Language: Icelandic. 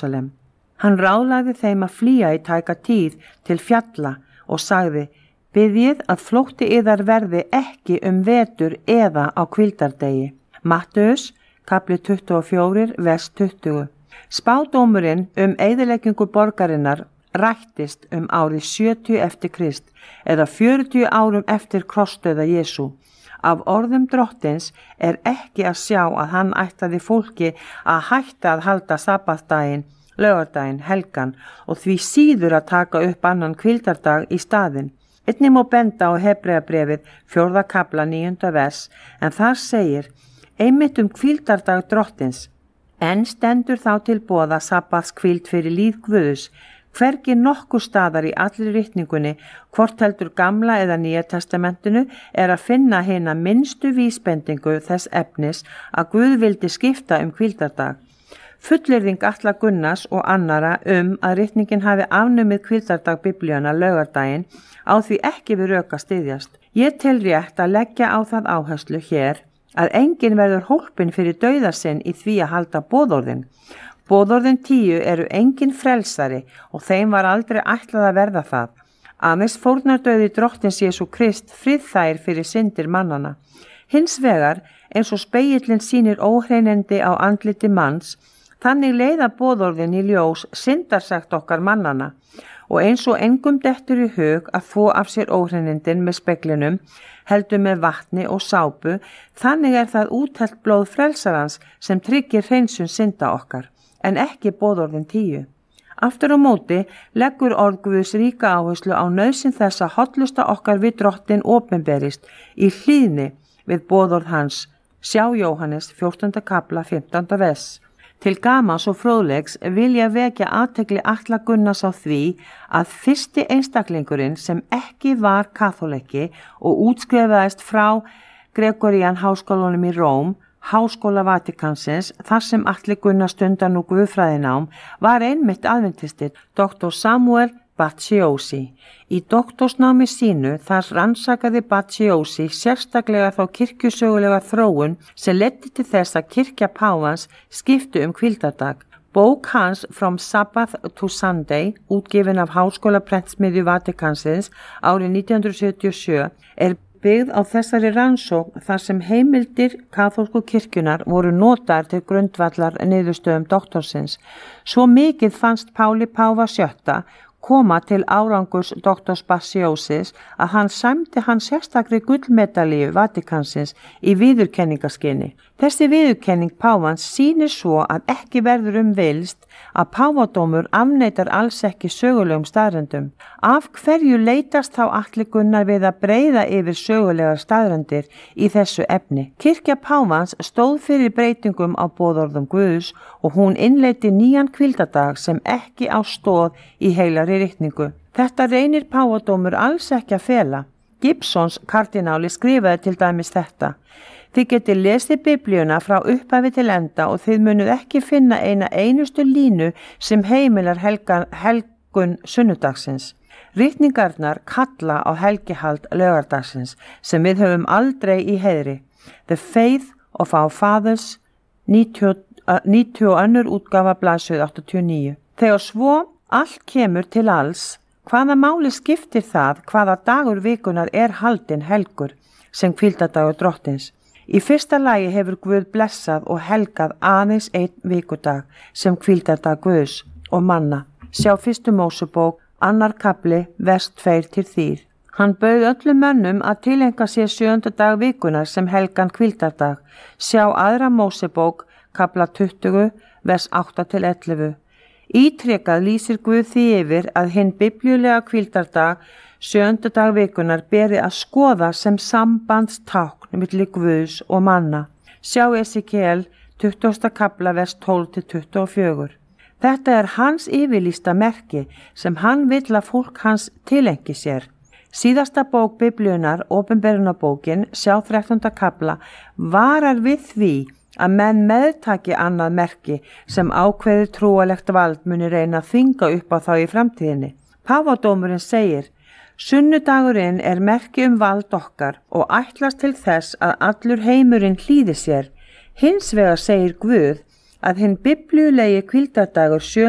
Jerúsalem. Hann ráðlagði þeim að flýja í tæka tíð til fjalla og sagði: biðjið að flótti yðar verði ekki vetur eða á hvíldardegi. Matteus, kapli 24, vers 20. Spádómurinn eyðileggingu borgarinnar rættist árið 70 eftir Krist eða 40 árum eftir krossdauða Jesú. Af orðum drottins ekki að sjá að hann ætlaði fólki að hætta að halda sabbatdaginn, laugardaginn, helgan og því síður að taka upp annan hvíldardag í staðinn. Einnig má benda á Hebreabréfið 4. kapla 9. vers en þar segir einmitt hvíldardag drottins. En stendur þá til boða sabbatshvíld fyrir líð Guðs, hvergi nokkur staðar í allri ritningunni, hvort heldur Gamla eða Nýja testamentinu, að finna hina minnstu vísbendingu þess efnis að Guð vildi skipta hvíldardag. Fullyrðing Atla Gunnars og annara að ritningin hafi afnumið hvíldardag biblíuna laugardaginn á því ekki við rök að styðjast. Ég tel rétt að leggja á það áherslu hér að enginn verður hólpinn fyrir dauða sinn í því að halda boðorðin. Boðorðin 10 eru enginn frelsari og þeim var aldrei ætlað að verða það. Aðeins fórnardauði drottins Jesú Krist friðþægir fyrir syndir mannana. Hins vegar, eins og spegillinn sýnir óhreinindi á andliti manns, þannig leiða boðorðin í ljós syndarsekt okkar mannana og eins og engum dettur í hug að þvo af sér óhreinindin með speglinum, heldur með vatni og sápu, þannig það úthellt blóð frelsarans sem tryggir hreinsun synda okkar, en ekki boðorðin 10. Aftur á móti leggur orð Guðs ríka áherslu á nauðsyn þess að hollusta okkar við drottin opinberist í hlýðni við boðorð hans. Sjá Jóhannes 14. kapla 15. vers. Til gamans og fróðleiks vil ég vekja athygli Atla Gunnars á því að fyrsti einstaklingurinn sem ekki var kaþólikki og útskrifaðist frá Gregorian háskólanum í Róm, Háskóla Vatikansins, þar sem Atli Gunnar stundar nú guðfræðinám, var einmitt aðventistir Dr. Samuel Bacciosi. Í doktorsnámi sínu þar rannsakaði Bacciosi sérstaklega þá kirkjusögulega þróun sem leiddi til þess að kirkja páfans skiptu hvíldardag. Bók hans From Sabbath to Sunday, útgefin af Háskólaprentsmiðju Vatikansins árið 1977, byggð á þessari rannsókn þar sem heimildir kaþólsku kirkjunar voru notaðar til grundvallar niðurstöðum doktorsins. Svo mikið fannst Páli páfa VII koma til árangurs doktors Bacciosis að hann sæmdi hann sérstakri gullmedalíu Vatikansins í viðurkenningaskyni. Þessi viðurkenning páfans sýnir svo að ekki verður villst að páfadómur afneitar alls ekki sögulegum staðrendum. Af hverju leitast þá Atli Gunnar við að breiða yfir sögulegar staðrendir í þessu efni? Kirkja páfans stóð fyrir breytingum á boðorðum Guðs og hún innleiddi nýjan hvíldardag sem ekki á stoð í heilari ritningu. Þetta reynir páfadómur alls ekki að fela. Gibsons kardináli skrifaði til dæmis þetta: Þið getið lesið biblíuna frá upphafi til enda og þið munuð ekki finna eina einustu línu sem heimilar helgun sunnudagsins. Ritningarnar kalla á helgihald laugardagsins sem við höfum aldrei í heiðri. The Faith of Our Fathers, 92. útgáfa blaðsíðu 89. Þegar svo allt kemur til alls, hvaða máli skiptir það hvaða dagur vikunar haldinn helgur sem hvíldardagur drottins? Í fyrsta lagi hefur Guð blessað og helgað aðeins einn vikudag sem hvíldardag Guðs og manna. Sjá 1. Mósebók, 2. kapli, vers 2-3. Hann bauð öllum mönnum að tileinka sér 7. dag vikunar sem helgan hvíldardag. Sjá 2. Mósebók, kapla 20, vers 8-11. Ítrekað lýsir Guð því yfir að hinn biblíulega hvíldardag 7. dag vikunar beri að skoða sem sambandstákn milli Guðs og manna. Sjá Esekiel 20. kapla vers 12-24. Þetta hans yfirlýsta merki sem hann vill að fólk hans tilengi sér. Síðasta bók biblíunar, Opinberunarbókin, sjá 13. kapla, varar við því að menn meðtaki annað merki sem ákveðið trúalegt vald muni reyna að þvinga upp á þá í framtíðinni. Páfadómurinn segir: Sunnudagurinn merki vald okkar og ætlast til þess að allur heimurinn hlýði sér. Hins vegar segir Guð að hinn biblíulegi hvíldardagur 7.